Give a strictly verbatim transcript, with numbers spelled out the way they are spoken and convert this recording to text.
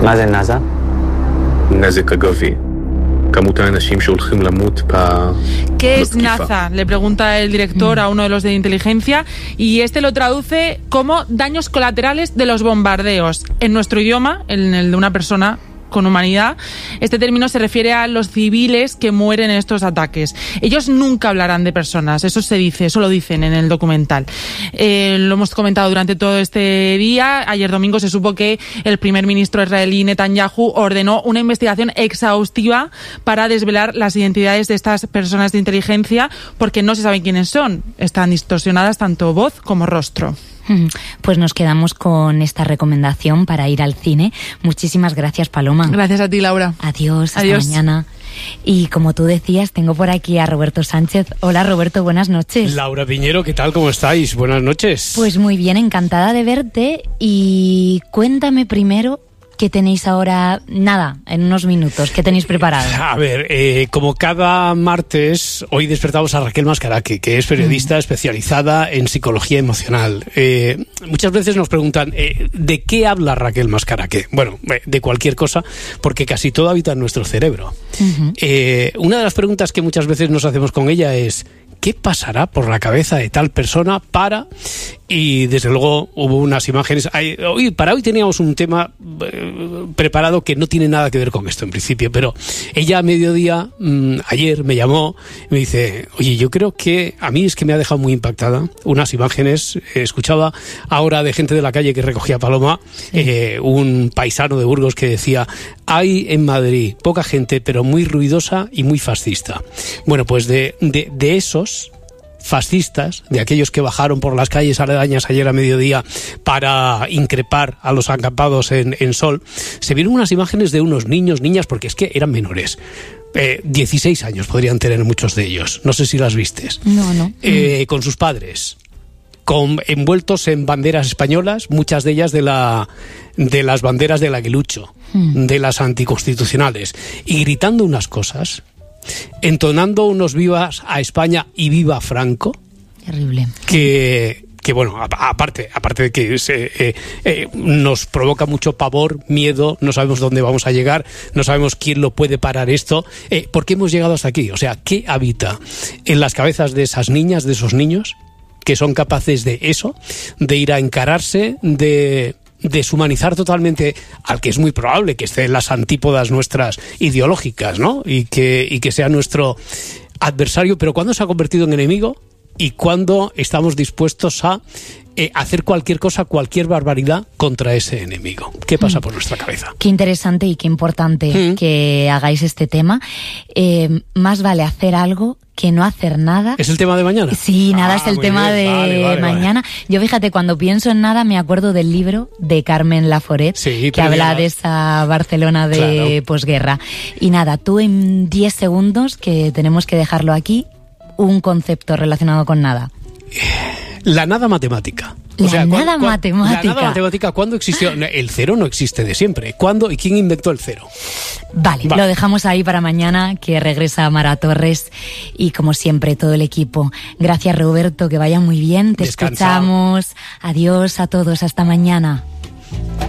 מה זה נזה? נזק אגבי. כמות האנשים שהולכים למות ב... ¿Qué es Naza? Le pregunta el director a uno de los de inteligencia y este lo traduce como daños colaterales de los bombardeos. En nuestro idioma, en el de una persona con humanidad, este término se refiere a los civiles que mueren en estos ataques. Ellos nunca hablarán de personas, eso se dice, eso lo dicen en el documental. Eh, lo hemos comentado durante todo este día. Ayer domingo se supo que el primer ministro israelí Netanyahu ordenó una investigación exhaustiva para desvelar las identidades de estas personas de inteligencia, porque no se sabe quiénes son. Están distorsionadas tanto voz como rostro. Pues nos quedamos con esta recomendación para ir al cine. Muchísimas gracias, Paloma. Gracias a ti, Laura. Adiós, hasta Adiós. mañana. Y como tú decías, tengo por aquí a Roberto Sánchez. Hola, Roberto, buenas noches. Laura Piñero, ¿qué tal? ¿Cómo estáis? Buenas noches. Pues muy bien, encantada de verte. Y cuéntame primero, ¿qué tenéis ahora? Nada, en unos minutos, ¿qué tenéis preparado? A ver, eh, como cada martes, hoy despertamos a Raquel Mascaraque, que es periodista mm. especializada en psicología emocional. Eh, muchas veces nos preguntan, eh, ¿de qué habla Raquel Mascaraque? Bueno, eh, de cualquier cosa, porque casi todo habita en nuestro cerebro. Uh-huh. Eh, una de las preguntas que muchas veces nos hacemos con ella es, ¿qué pasará por la cabeza de tal persona para...? Y desde luego hubo unas imágenes. Hoy, para hoy teníamos un tema eh, preparado que no tiene nada que ver con esto en principio, pero ella a mediodía, mmm, ayer me llamó y me dice, oye, yo creo que a mí es que me ha dejado muy impactada unas imágenes. Eh, escuchaba ahora de gente de la calle que recogía Paloma, sí. eh, un paisano de Burgos que decía, hay en Madrid poca gente, pero muy ruidosa y muy fascista. Bueno, pues de, de, de esos... fascistas, de aquellos que bajaron por las calles aledañas ayer a mediodía para increpar a los acampados en, en Sol, se vieron unas imágenes de unos niños, niñas, porque es que eran menores. Eh, dieciséis años podrían tener muchos de ellos. No sé si las vistes. No, no. Eh, con sus padres, con, envueltos en banderas españolas, muchas de ellas de la de las banderas del aguilucho, mm. de las anticonstitucionales, y gritando unas cosas, entonando unos vivas a España y viva Franco. Terrible. Que, que bueno, aparte, aparte de que se, eh, eh, nos provoca mucho pavor, miedo, no sabemos dónde vamos a llegar, no sabemos quién lo puede parar esto. Eh, ¿Por qué hemos llegado hasta aquí? O sea, ¿qué habita en las cabezas de esas niñas, de esos niños, que son capaces de eso, de ir a encararse, de... deshumanizar totalmente al que es muy probable que esté en las antípodas nuestras ideológicas, ¿no? Y que, y que sea nuestro adversario, pero ¿cuándo se ha convertido en enemigo? ¿Y cuándo estamos dispuestos a eh, hacer cualquier cosa, cualquier barbaridad contra ese enemigo? ¿Qué pasa mm. por nuestra cabeza? Qué interesante y qué importante mm. que hagáis este tema. Eh, más vale hacer algo que no hacer nada. ¿Es el tema de mañana? Sí, nada, ah, es el tema bien. de vale, vale, mañana. Vale. Yo, fíjate, cuando pienso en nada me acuerdo del libro de Carmen Laforet, sí, que habla de esa Barcelona de claro. posguerra. Y nada, tú en diez segundos, que tenemos que dejarlo aquí, un concepto relacionado con nada. La nada matemática. La o sea, nada ¿cuándo, matemática. La nada matemática, ¿cuándo existió? El cero no existe de siempre. ¿Cuándo y quién inventó el cero? Vale, vale, lo dejamos ahí para mañana, que regresa Mara Torres y, como siempre, todo el equipo. Gracias, Roberto, que vaya muy bien. Te Descansa. Escuchamos. Adiós a todos, hasta mañana.